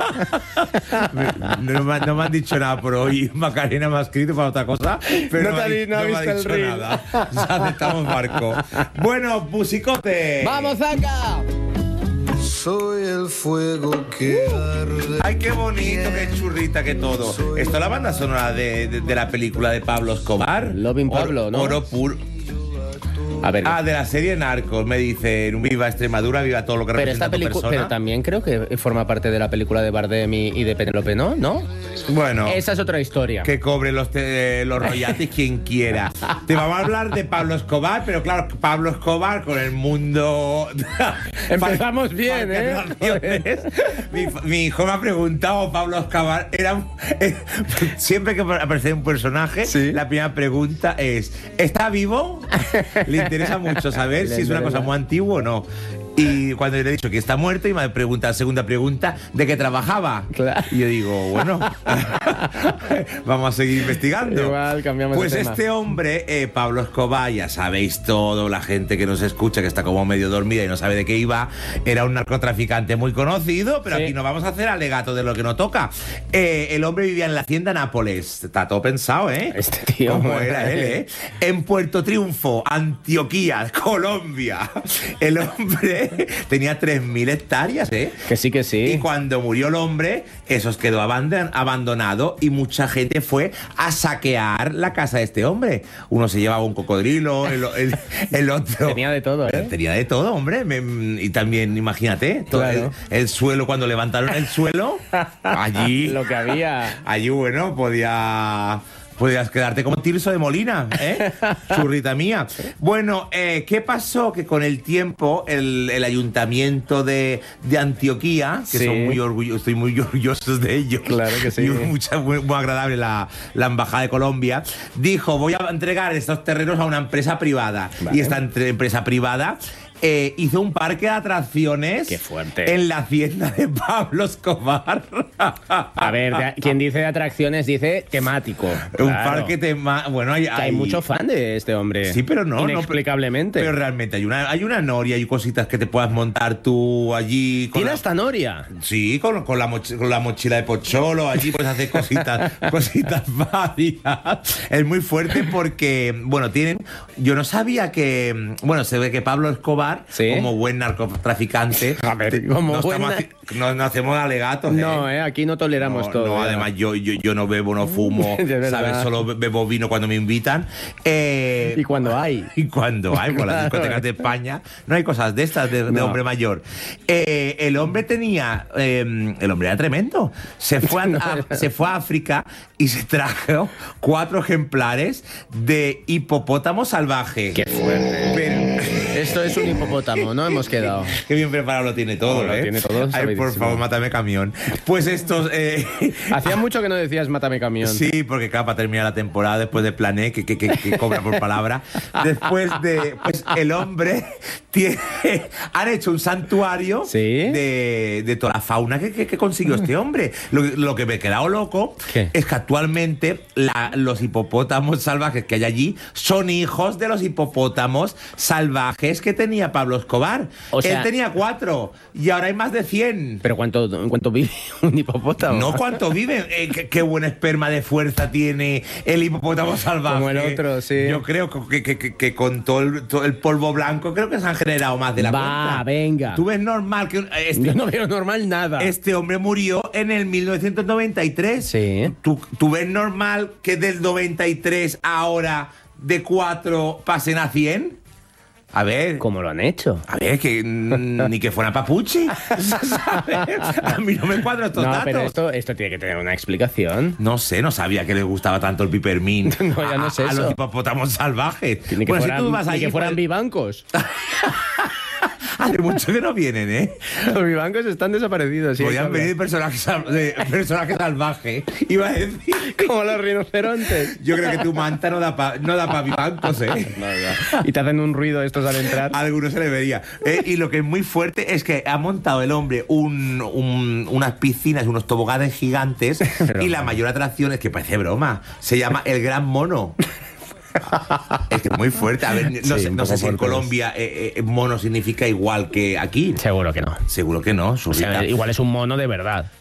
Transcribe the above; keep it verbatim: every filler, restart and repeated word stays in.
no, me, no me han dicho nada por hoy. Macarena me ha escrito para otra cosa, pero no, no, te, no, no, no me ha visto dicho el nada. Ya aceptamos barco. Bueno, musicote. ¡Vamos, Zaka! Soy el fuego que arde. Ay, qué bonito, qué churrita, que todo. Esto es la banda sonora de, de, de la película de Pablo Escobar. Loving Pablo, Oro, ¿no? Oro puro. A ver. Ah, de la serie Narcos, me dicen, viva Extremadura, viva todo lo que Pero representa esta tu película, persona. pero también creo que forma parte de la película de Bardem y, y de Penélope, ¿no? ¿No? Bueno, Esa es otra historia. que cobre los, te- los royalties quien quiera. Te vamos a hablar de Pablo Escobar, pero claro, Pablo Escobar con el mundo... Empezamos bien, ¿eh? mi, mi hijo me ha preguntado, Pablo Escobar, era, eh, siempre que aparece un personaje, Sí. la primera pregunta es, ¿está vivo? Le interesa mucho saber Le si es una interesa. cosa muy antigua o no. Y cuando le he dicho que está muerto, y me pregunta la segunda pregunta, ¿de qué trabajaba? Claro. Y yo digo, bueno, vamos a seguir investigando. Igual cambiamos Pues de tema. este hombre, eh, Pablo Escobar, ya sabéis todo, la gente que nos escucha, que está como medio dormida y no sabe de qué iba, era un narcotraficante muy conocido, pero Sí. aquí no vamos a hacer alegato de lo que no toca. Eh, el hombre vivía en la hacienda Nápoles, está todo pensado, ¿eh? Este tío. ¿Cómo era él, eh? En Puerto Triunfo, Antioquía, Colombia. El hombre tenía tres mil hectáreas, ¿eh? Que sí, que Y sí. cuando murió el hombre, eso quedó abandon- abandonado y mucha gente fue a saquear la casa de este hombre. Uno se llevaba un cocodrilo, el, el- el otro... Tenía de todo, ¿eh? Tenía de todo, hombre. Me- y también, imagínate, todo Claro. el, el suelo, cuando levantaron el suelo, allí... Lo que había. Allí, bueno, podía... Podías quedarte como Tirso de Molina, ¿eh? Churrita mía. Bueno, eh, ¿qué pasó? Que con el tiempo el, el ayuntamiento de, de Antioquía, que Sí. son muy orgullosos, estoy muy orgulloso de ellos. Claro que sí. Y mucha, muy, muy agradable la, la embajada de Colombia. Dijo, voy a entregar estos terrenos a una empresa privada. Vale. Y esta entre- empresa privada eh, hizo un parque de atracciones. Qué fuerte. En la hacienda de Pablo Escobar. A ver, de- quien dice de atracciones dice temático. Un Claro. parque tema. Bueno, hay, Que hay mucho fan de este hombre. Sí, pero no. no, Inexplicablemente. pero realmente hay una, hay una noria, hay cositas que te puedas montar tú allí. Con ¿Tiene la- hasta noria? Sí, con, con, la mochi- con la mochila de Pocholo, allí puedes hacer cositas, cositas varias. Es muy fuerte porque, bueno, tienen. Yo no sabía que. Bueno, se ve que Pablo Escobar, Sí. como buen narcotraficante. A ver, te- como no, buen estamos na- haci- no, no hacemos alegatos. No, ¿eh? eh, aquí no toleramos No, todo. no, ya. además yo, yo, yo no bebo, no fumo, De verdad. ¿sabes? Solo bebo vino cuando me invitan. Eh, Y cuando hay. y cuando hay, por las Claro. discotecas de España, no hay cosas de estas de, de No. hombre mayor. Eh, el hombre tenía, eh, el hombre era tremendo. Se fue a, a- se fue a África y se trajo cuatro ejemplares de hipopótamo salvaje. Qué fuerte. Pero- Esto es un hipopótamo, ¿no? Hemos quedado. Qué bien preparado lo tiene todo, No, lo ¿eh? tiene todo, Ay, por sabidísimo. favor, mátame camión. Pues estos... eh, Hacía mucho que no decías mátame camión. Sí, porque claro, para terminar la temporada, después de Plané, que, que, que, que cobra por palabra, después de, pues el hombre tiene, han hecho un santuario Sí. de, de toda la fauna que, que- que consiguió este hombre. Lo, lo que me he quedado loco ¿Qué? es que actualmente la- los hipopótamos salvajes que hay allí son hijos de los hipopótamos salvajes que tenía Pablo Escobar. O sea- Él tenía cuatro y ahora hay más de cien. Pero ¿cuánto, ¿cuánto vive un hipopótamo? No, ¿cuánto vive? Eh, qué, qué buen esperma de fuerza tiene el hipopótamo salvaje. Como el otro, sí. Yo creo que, que- que- que con todo el, todo el polvo blanco creo que se han generado más de la Va, cuenta. venga. ¿Tú ves normal que un- este, Yo no veo normal nada. este hombre murió en el mil novecientos noventa y tres? Sí. ¿Tú, tú ves normal que del noventa y tres ahora de cuatro pasen a cien? A ver... ¿Cómo lo han hecho? A ver, que mm, ni que fuera Papuchi. ¿Sabes? A mí no me cuadran estos No, datos. pero esto, esto tiene que tener una explicación. No sé, no sabía que les gustaba tanto el pipermín. No, ya no a, sé a eso. los hipopótamos salvajes. Ni que Bueno, fueran, si tú vas ni allí, que fueran pues, vivancos. hace mucho que no vienen, ¿eh? Los vivancos están desaparecidos. sí, hay que Podían hablar. venir personajes, sal- de- personajes salvajes. Iba a decir. Como los rinocerontes. Yo creo que tu manta no da para no da pa vivancos, ¿eh? No, ya. Y te hacen un ruido estos al entrar. A algunos se le vería. Eh, y lo que es muy fuerte es que ha montado el hombre un- un- unas piscinas, unos toboganes gigantes. Pero y la vamos. mayor atracción es que parece broma. Se llama el Gran Mono. Es que es muy fuerte. A ver, no Sí, sé, un no poco sé si en fuerte Colombia eh, eh, mono significa igual que aquí. Seguro que no. Seguro que no, O Surita. sea, igual es un mono de verdad.